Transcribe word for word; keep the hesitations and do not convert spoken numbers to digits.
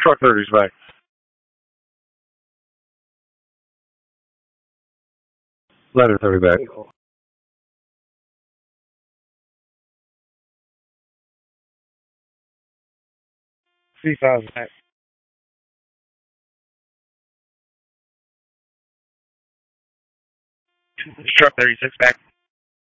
Truck thirty's back. Letter thirty back. C five's back. Truck thirty-six back.